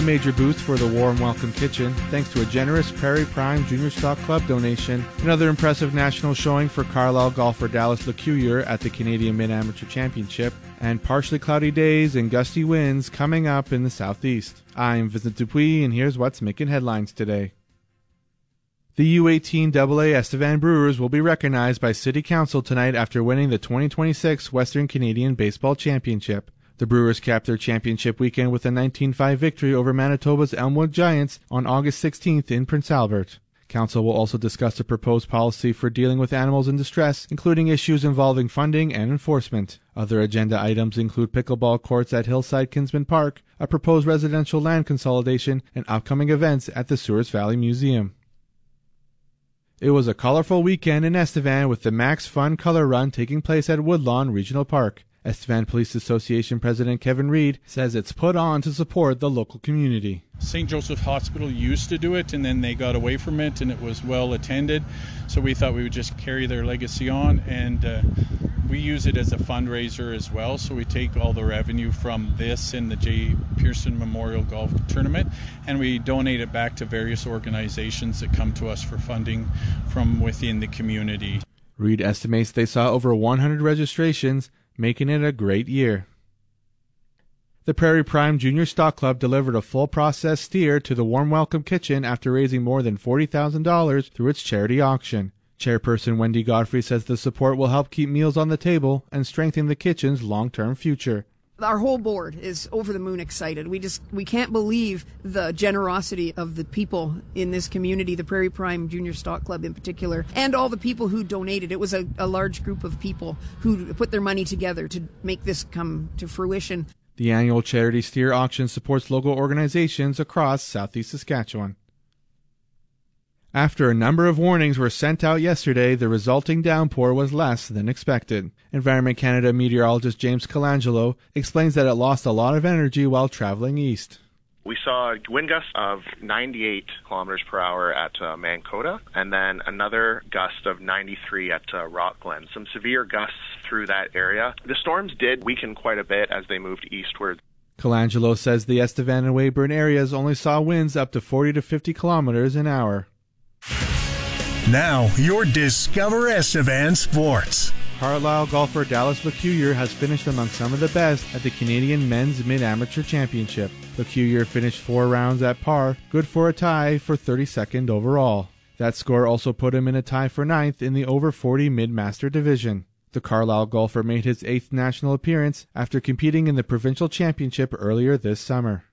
A major boost for the Warm Welcome Kitchen, thanks to a generous Prairie Prime Junior Stock Club donation. Another impressive national showing for Carlisle golfer Dallas LeCuyer at the Canadian Mid-Amateur Championship, and partially cloudy days and gusty winds coming up in the southeast. I'm Vincent Dupuis, and here's what's making headlines today. The U18 AA Estevan Brewers will be recognized by City Council tonight after winning the 2026 Western Canadian Baseball Championship. The Brewers capped their championship weekend with a 19-5 victory over Manitoba's Elmwood Giants on August 16th in Prince Albert. Council will also discuss a proposed policy for dealing with animals in distress, including issues involving funding and enforcement. Other agenda items include pickleball courts at Hillside Kinsman Park, a proposed residential land consolidation, and upcoming events at the Sewers Valley Museum. It was a colorful weekend in Estevan with the Max Fun Color Run taking place at Woodlawn Regional Park. Estevan Police Association President Kevin Reed says it's put on to support the local community. St. Joseph Hospital used to do it, and then they got away from it, and it was well attended. So we thought we would just carry their legacy on, and we use it as a fundraiser as well. So we take all the revenue from this and the J. Pearson Memorial Golf Tournament, and we donate it back to various organizations that come to us for funding from within the community. Reed estimates they saw over 100 registrations, making it a great year. The Prairie Prime Junior Stock Club delivered a full-process steer to the Warm Welcome Kitchen after raising more than $40,000 through its charity auction. Chairperson Wendy Godfrey says the support will help keep meals on the table and strengthen the kitchen's long-term future. Our whole board is over the moon excited. We can't believe the generosity of the people in this community, the Prairie Prime Junior Stock Club in particular, and all the people who donated. It was a large group of people who put their money together to make this come to fruition. The annual charity steer auction supports local organizations across southeast Saskatchewan. After a number of warnings were sent out yesterday, the resulting downpour was less than expected. Environment Canada meteorologist James Colangelo explains that it lost a lot of energy while traveling east. We saw wind gusts of 98 kilometers per hour at Mankota, and then another gust of 93 at Rockglen. Some severe gusts through that area. The storms did weaken quite a bit as they moved eastward. Colangelo says the Estevan and Weyburn areas only saw winds up to 40 to 50 kilometers an hour. Now, your Discover Estevan Sports. Carlisle golfer Dallas LeCuyer has finished among some of the best at the Canadian Men's Mid-Amateur Championship. LeCuyer finished 4 rounds at par, good for a tie for 32nd overall. That score also put him in a tie for 9th in the over 40 Mid-Master division. The Carlisle golfer made his 8th national appearance after competing in the provincial championship earlier this summer.